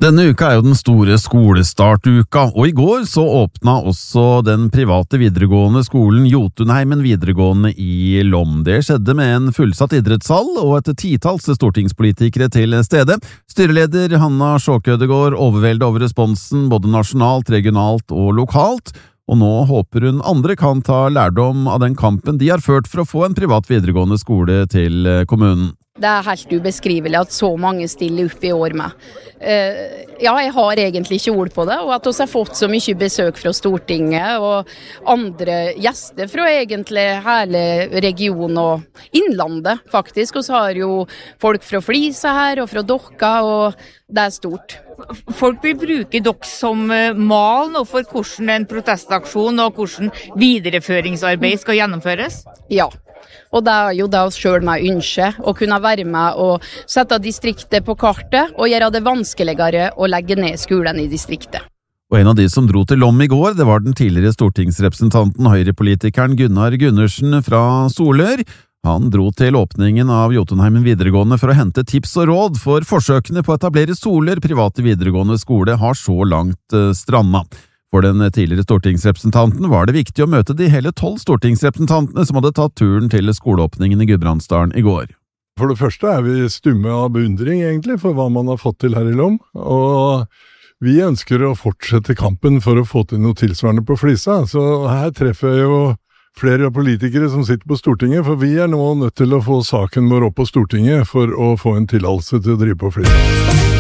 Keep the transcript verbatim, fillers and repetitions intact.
Denne uka er jo den store skolestartuka, og i går så åpna også den private videregående skolen Jotunheimen videregående i Lom. Det skjedde med en fullsatt idrettshall og et titalls stortingspolitikere til stede. Styreleder Hanna Sjåkødegård overveldet over responsen både nasjonalt, regionalt og lokalt, og nå håper hun andre kan ta lærdom av den kampen de har ført for å få en privat videregående skole til kommunen. Det er helt ubeskrivelig at så mange stiller opp i år med. Uh, ja, jeg har egentlig ikke ord på det, og at vi har fått så mye besøk fra Stortinget og andre gjester fra egentlig hele regionen og innlandet, faktisk. Og så har jo folk fra Flisa her og fra Dokka, og det er stort. Folk vil bruke dere som mal nå for hvordan en protestaksjon og hvordan videreføringsarbeid skal gjennomføres? Ja. Og det er jo det oss selv med ønske, å kunne være med og sette distriktet på kartet og gjøre det vanskeligere å legge ned skolen i distriktet. Og en av de som dro til Lom i går, det var den tidligere stortingsrepresentanten Høyre-politikeren Gunnar Gundersen fra Solør. Han dro til åpningen av Jotunheimen videregående for å hente tips og råd, for forsøkene på å etablere Solør private videregående skole har så langt stranda. For den tidligere stortingsrepresentanten var det viktig å møte de hele tolv stortingsrepresentantene som hadde tatt turen til skoleåpningen i Gudbrandsdalen i går. For det første er vi stumme av beundring egentlig for hva man har fått til her i Lom, og vi ønsker å fortsette kampen for å få til noe tilsvarende på Flisa, så her treffer jeg jo flere politikere som sitter på Stortinget, for vi er nå nødt til å få saken vår opp på Stortinget for å få en tillatelse til å drive på Flisa.